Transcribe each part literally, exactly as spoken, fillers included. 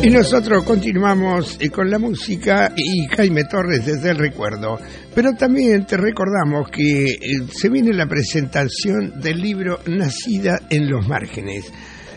Y nosotros continuamos con la música y Jaime Torres desde el recuerdo. Pero también te recordamos que se viene la presentación del libro Nacida en los márgenes.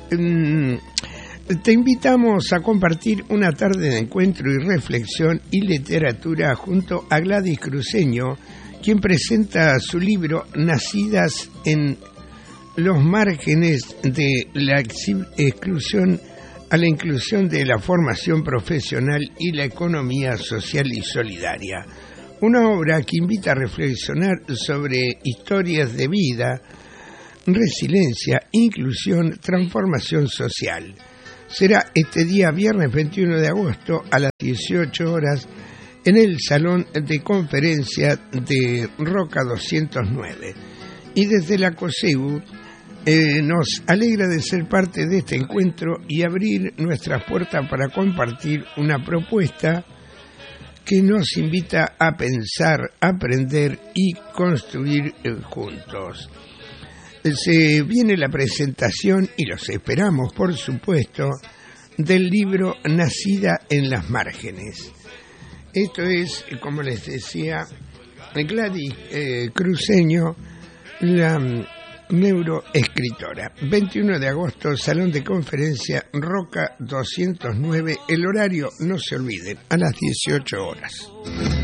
Te invitamos a compartir una tarde de encuentro y reflexión y literatura junto a Gladys Cruceño, quien presenta su libro Nacidas en los márgenes de la exclusión a la inclusión de la formación profesional y la economía social y solidaria. Una obra que invita a reflexionar sobre historias de vida, resiliencia, inclusión, transformación social. Será este día viernes veintiuno de agosto a las dieciocho horas en el Salón de Conferencia de Roca doscientos nueve. Y desde la COSEBU eh, nos alegra de ser parte de este encuentro y abrir nuestras puertas para compartir una propuesta que nos invita a pensar, aprender y construir eh, juntos. Se viene la presentación, y los esperamos por supuesto, del libro Nacida en las márgenes. Esto es, como les decía, Gladys eh, Cruceño, la neuroescritora. veintiuno de agosto, Salón de Conferencia Roca doscientos nueve, el horario no se olvide, a las dieciocho horas.